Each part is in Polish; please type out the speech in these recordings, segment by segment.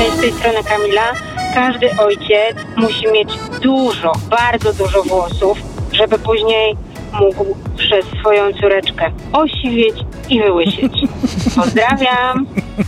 Cześć, z tej strony Kamila. Każdy ojciec musi mieć dużo, bardzo dużo włosów, żeby później mógł przez swoją córeczkę osiwieć i wyłysieć. Pozdrawiam.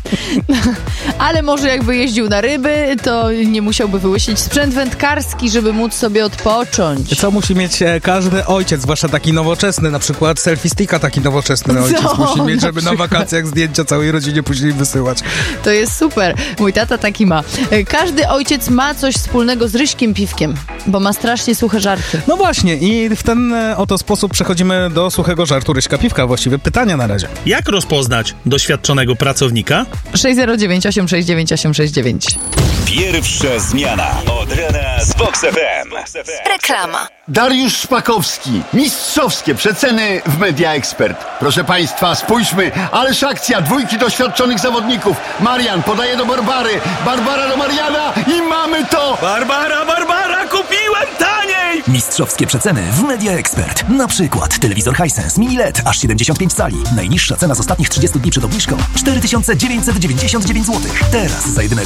Ale może jakby jeździł na ryby, to nie musiałby wyłysić. Sprzęt wędkarski, żeby móc sobie odpocząć. Co musi mieć każdy ojciec, zwłaszcza taki nowoczesny, na przykład selfie sticka taki nowoczesny ojciec musi mieć, żeby na wakacjach zdjęcia całej rodzinie później wysyłać. To jest super. Mój tata taki ma. Każdy ojciec ma coś wspólnego z Ryśkiem Piwkiem, bo ma strasznie suche żarty. No właśnie i w ten oto sposób przechodzimy do suchego żartu Ryśka Piwka. Właściwie pytania na razie. Jak rozpoznać doświadczonego pracownika? 609 869 869. Pierwsza zmiana od rana z Vox FM. Reklama. Dariusz Szpakowski. Mistrzowskie przeceny w Media Expert. Proszę Państwa, spójrzmy, ależ akcja, dwójki doświadczonych zawodników. Marian podaje do Barbary, Barbara do Mariana i mamy to! Barbara, kupiłem taniej! Mistrzowskie przeceny w Media Expert. Na przykład telewizor Hisense Mini LED aż 75 cali. Najniższa cena z ostatnich 30 dni przed obniżką 4999 zł. Teraz za jedyne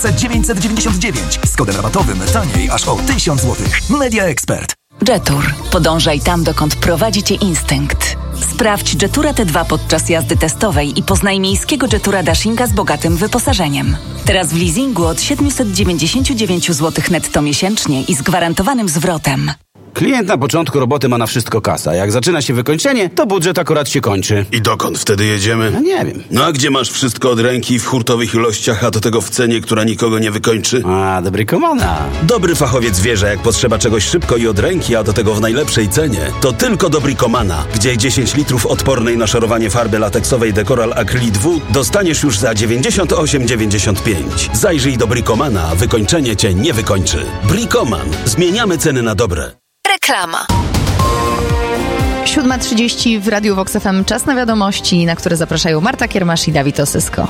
3999 z kodem rabatowym taniej aż o 1000 zł. Media Expert. Jetur. Podążaj tam, dokąd prowadzi cię instynkt. Sprawdź Jetura T2 podczas jazdy testowej i poznaj miejskiego Jetura Dashinga z bogatym wyposażeniem. Teraz w leasingu od 799 zł netto miesięcznie i z gwarantowanym zwrotem. Klient na początku roboty ma na wszystko kasa. Jak zaczyna się wykończenie, to budżet akurat się kończy. I dokąd wtedy jedziemy? No nie wiem. No a gdzie masz wszystko od ręki w hurtowych ilościach, a do tego w cenie, która nikogo nie wykończy? A, dobry komana. Dobry fachowiec wie, że jak potrzeba czegoś szybko i od ręki, a do tego w najlepszej cenie, to tylko do Bricomana, gdzie 10 litrów odpornej na szorowanie farby lateksowej Decoral Acrylic W dostaniesz już za 98,95. Zajrzyj do Bricomana, wykończenie cię nie wykończy. Bricoman. Zmieniamy ceny na dobre. Reklama. 7:30 w Radiu Vox FM. Czas na wiadomości, na które zapraszają Marta Kiermasz i Dawid Osysko.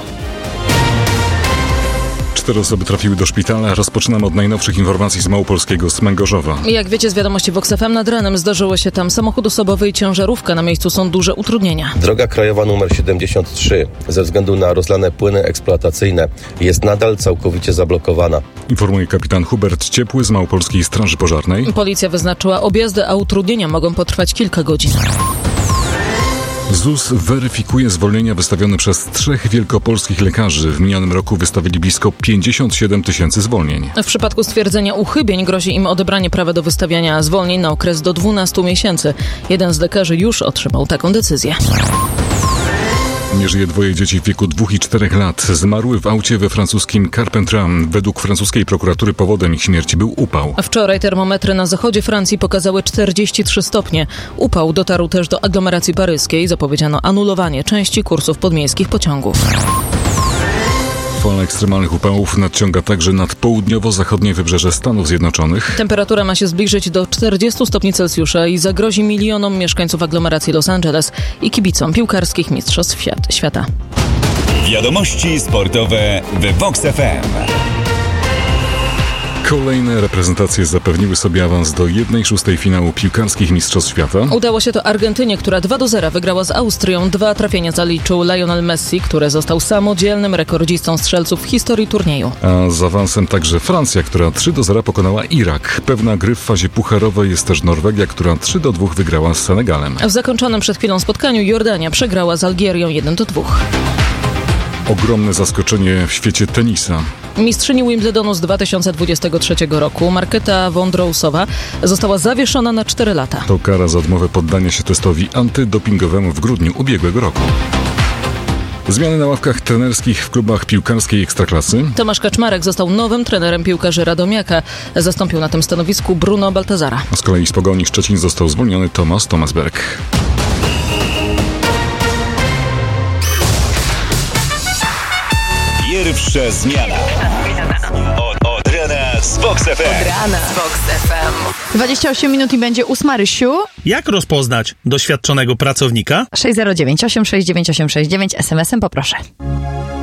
4 osoby trafiły do szpitala. Rozpoczynam od najnowszych informacji z małopolskiego Smęgorzowa. Jak wiecie z wiadomości Vox FM, nad ranem zdarzyło się tam samochód osobowy i ciężarówka. Na miejscu są duże utrudnienia. Droga krajowa numer 73 ze względu na rozlane płyny eksploatacyjne jest nadal całkowicie zablokowana. Informuje kapitan Hubert Ciepły z Małopolskiej Straży Pożarnej. Policja wyznaczyła objazdy, a utrudnienia mogą potrwać kilka godzin. ZUS weryfikuje zwolnienia wystawione przez 3 wielkopolskich lekarzy. W minionym roku wystawili blisko 57 000 zwolnień. W przypadku stwierdzenia uchybień grozi im odebranie prawa do wystawiania zwolnień na okres do 12 miesięcy. Jeden z lekarzy już otrzymał taką decyzję. Nie żyje 2 dzieci w wieku 2 i 4 lat. Zmarły w aucie we francuskim Carpentras. Według francuskiej prokuratury powodem ich śmierci był upał. Wczoraj termometry na zachodzie Francji pokazały 43 stopnie. Upał dotarł też do aglomeracji paryskiej. Zapowiedziano anulowanie części kursów podmiejskich pociągów. Fala ekstremalnych upałów nadciąga także nad południowo-zachodnie wybrzeże Stanów Zjednoczonych. Temperatura ma się zbliżyć do 40 stopni Celsjusza i zagrozi milionom mieszkańców aglomeracji Los Angeles i kibicom piłkarskich mistrzostw świata. Wiadomości sportowe w Vox FM. Kolejne reprezentacje zapewniły sobie awans do 1/6 finału piłkarskich mistrzostw świata. Udało się to Argentynie, która 2-0 wygrała z Austrią. 2 trafienia zaliczył Lionel Messi, który został samodzielnym rekordzistą strzelców w historii turnieju. A z awansem także Francja, która 3-0 pokonała Irak. Pewna gry w fazie pucharowej jest też Norwegia, która 3-2 wygrała z Senegalem. W zakończonym przed chwilą spotkaniu Jordania przegrała z Algierią 1-2. Ogromne zaskoczenie w świecie tenisa. Mistrzyni Wimbledonu z 2023 roku, Marketa Wondrousowa, została zawieszona na 4 lata. To kara za odmowę poddania się testowi antydopingowemu w grudniu ubiegłego roku. Zmiany na ławkach trenerskich w klubach piłkarskiej Ekstraklasy. Tomasz Kaczmarek został nowym trenerem piłkarzy Radomiaka. Zastąpił na tym stanowisku Bruno Baltazara. Z kolei z Pogoni Szczecin został zwolniony Tomasz Berg. Pierwsza zmiana. Od rana z Vox FM. Od rana z Vox FM. 28 minut i będzie 8, Rysiu. Jak rozpoznać doświadczonego pracownika? 609 869 869 SMS-em poproszę.